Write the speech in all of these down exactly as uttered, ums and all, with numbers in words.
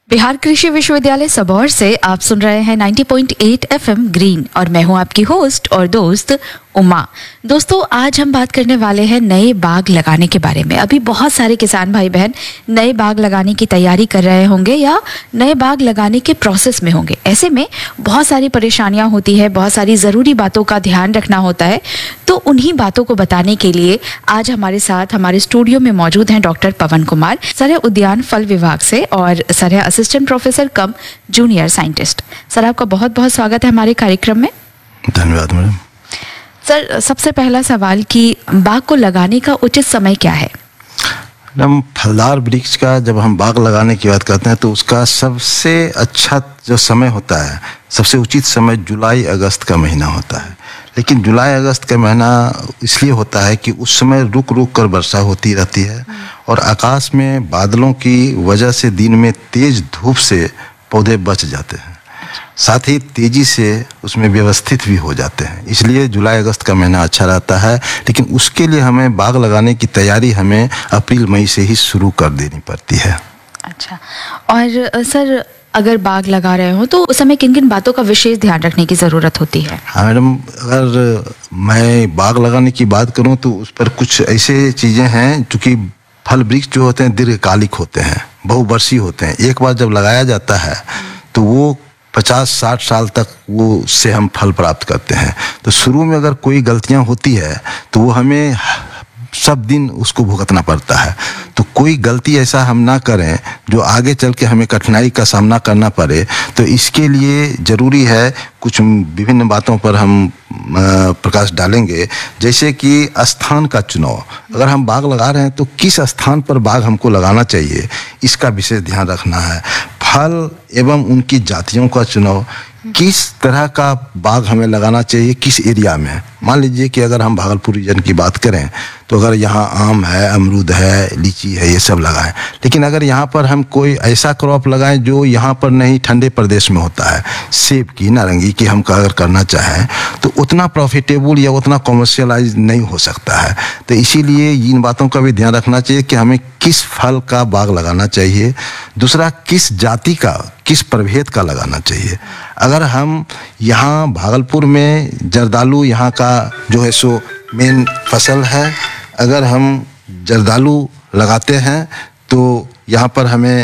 बिहार कृषि विश्वविद्यालय सबौर से आप सुन रहे हैं नब्बे पॉइंट आठ एफएम ग्रीन और मैं हूं आपकी होस्ट और दोस्त उमा। दोस्तों, आज हम बात करने वाले हैं नए बाग लगाने के बारे में। अभी बहुत सारे किसान भाई बहन नए बाग लगाने की तैयारी कर रहे होंगे या नए बाग लगाने के प्रोसेस में होंगे। ऐसे में बहुत सारी परेशानियां होती है, बहुत सारी ज़रूरी बातों का ध्यान रखना होता है। तो उन्हीं बातों को बताने के लिए आज हमारे साथ हमारे स्टूडियो में मौजूद हैं डॉक्टर पवन कुमार, सर उद्यान फल विभाग से और सर असिस्टेंट प्रोफेसर कम जूनियर साइंटिस्ट। सर, आपका बहुत बहुत स्वागत है हमारे कार्यक्रम में। धन्यवाद मैडम। सर, सबसे पहला सवाल कि बाग को लगाने का उचित समय क्या है? हम फलदार वृक्ष का जब हम बाग लगाने की बात करते हैं तो उसका सबसे अच्छा जो समय होता है, सबसे उचित समय जुलाई अगस्त का महीना होता है। लेकिन जुलाई अगस्त का महीना इसलिए होता है कि उस समय रुक रुक कर वर्षा होती रहती है और आकाश में बादलों की वजह से दिन में तेज धूप से पौधे बच जाते हैं, साथ ही तेजी से उसमें व्यवस्थित भी हो जाते हैं। इसलिए जुलाई अगस्त का महीना अच्छा रहता है। लेकिन उसके लिए हमें बाग लगाने की तैयारी हमें अप्रैल मई से ही शुरू कर देनी पड़ती है। अच्छा, और सर अगर बाग लगा रहे हो तो उस समय किन किन बातों का विशेष ध्यान रखने की ज़रूरत होती है? हाँ मैडम, अगर मैं बाग लगाने की बात करूँ तो उस पर कुछ ऐसे चीज़ें हैं, चूँकि फल वृक्ष जो होते हैं दीर्घकालिक होते हैं, बहुवर्षीय होते हैं। एक बार जब लगाया जाता है तो वो पचास साठ साल तक वो से हम फल प्राप्त करते हैं। तो शुरू में अगर कोई गलतियां होती है तो वो हमें सब दिन उसको भुगतना पड़ता है। तो कोई गलती ऐसा हम ना करें जो आगे चल के हमें कठिनाई का सामना करना पड़े। तो इसके लिए ज़रूरी है कुछ विभिन्न बातों पर हम प्रकाश डालेंगे, जैसे कि स्थान का चुनाव। अगर हम बाग लगा रहे हैं तो किस स्थान पर बाग हमको लगाना चाहिए, इसका विशेष ध्यान रखना है। फल एवं उनकी जातियों का चुनाव, किस तरह का बाग हमें लगाना चाहिए, किस एरिया में। मान लीजिए कि अगर हम भागलपुर रीजन की बात करें तो अगर यहाँ आम है, अमरूद है, लीची है, ये सब लगाएं। लेकिन अगर यहाँ पर हम कोई ऐसा क्रॉप लगाएं जो यहाँ पर नहीं ठंडे प्रदेश में होता है, सेब की, नारंगी की हम अगर करना चाहें तो उतना प्रॉफिटेबल या उतना कॉमर्शियलाइज नहीं हो सकता है। तो इसीलिए इन बातों का भी ध्यान रखना चाहिए कि हमें किस फल का बाग लगाना चाहिए। दूसरा, किस जाति का, किस प्रभेद का लगाना चाहिए। अगर हम यहाँ भागलपुर में जर्दालू यहाँ का जो है सो मेन फसल है, अगर हम जर्दालू लगाते हैं तो यहाँ पर हमें,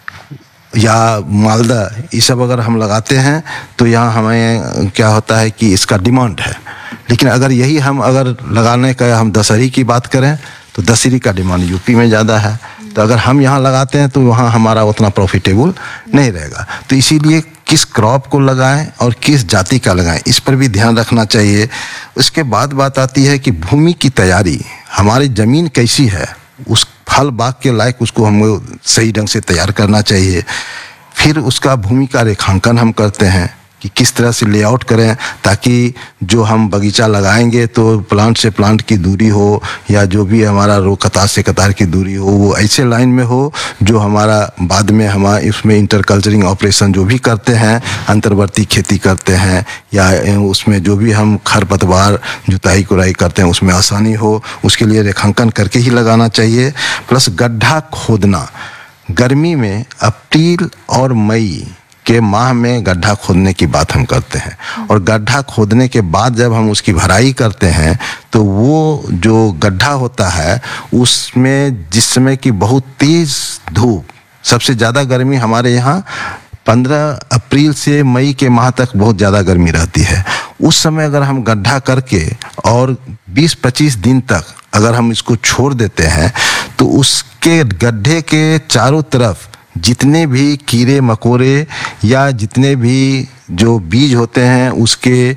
या मालदा, ये सब अगर हम लगाते हैं तो यहाँ हमें क्या होता है कि इसका डिमांड है। लेकिन अगर यही हम अगर लगाने का हम दशहरी की बात करें तो दशहरी का डिमांड यूपी में ज़्यादा है। तो अगर हम यहाँ लगाते हैं तो वहाँ हमारा उतना प्रॉफिटेबल नहीं रहेगा। तो इसीलिए किस क्रॉप को लगाएं और किस जाति का लगाएं, इस पर भी ध्यान रखना चाहिए। उसके बाद बात आती है कि भूमि की तैयारी, हमारी ज़मीन कैसी है, उस फल बाग के लायक उसको हमको सही ढंग से तैयार करना चाहिए। फिर उसका भूमि का रेखांकन हम करते हैं कि किस तरह से लेआउट करें ताकि जो हम बगीचा लगाएंगे तो प्लांट से प्लांट की दूरी हो, या जो भी हमारा रो कतार से कतार की दूरी हो, वो ऐसे लाइन में हो जो हमारा बाद में हम इसमें इंटरकल्चरिंग ऑपरेशन जो भी करते हैं, अंतर्वर्ती खेती करते हैं, या उसमें जो भी हम खरपतवार जुताई कुराई करते हैं उसमें आसानी हो, उसके लिए रेखांकन करके ही लगाना चाहिए। प्लस गड्ढा खोदना, गर्मी में अप्रैल और मई के माह में गड्ढा खोदने की बात हम करते हैं। और गड्ढा खोदने के बाद जब हम उसकी भराई करते हैं तो वो जो गड्ढा होता है उसमें जिस समय की बहुत तेज धूप, सबसे ज़्यादा गर्मी हमारे यहाँ पंद्रह अप्रैल से मई के माह तक बहुत ज़्यादा गर्मी रहती है। उस समय अगर हम गड्ढा करके और बीस पच्चीस दिन तक अगर हम इसको छोड़ देते हैं तो उसके गड्ढे के चारों तरफ जितने भी कीड़े मकोड़े या जितने भी जो बीज होते हैं, उसके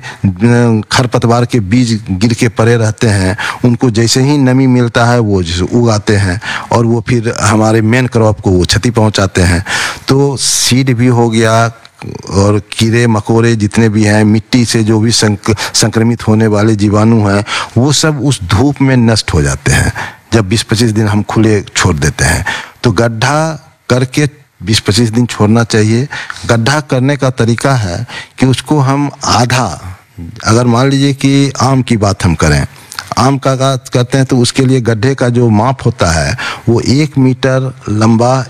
खरपतवार के बीज गिर के पड़े रहते हैं, उनको जैसे ही नमी मिलता है वो जैसे उगाते हैं और वो फिर हमारे मेन क्रॉप को वो क्षति पहुंचाते हैं। तो सीड भी हो गया और कीड़े मकोड़े जितने भी हैं, मिट्टी से जो भी संक, संक्रमित होने वाले जीवाणु हैं, वो सब उस धूप में नष्ट हो जाते हैं जब बीस पच्चीस दिन हम खुले छोड़ देते हैं। तो गड्ढा करके बीस पच्चीस दिन छोड़ना चाहिए। गड्ढा करने का तरीका है कि उसको हम आधा, अगर मान लीजिए कि आम की बात हम करें, आम का बात करते हैं तो उसके लिए गड्ढे का जो माप होता है वो एक मीटर लंबा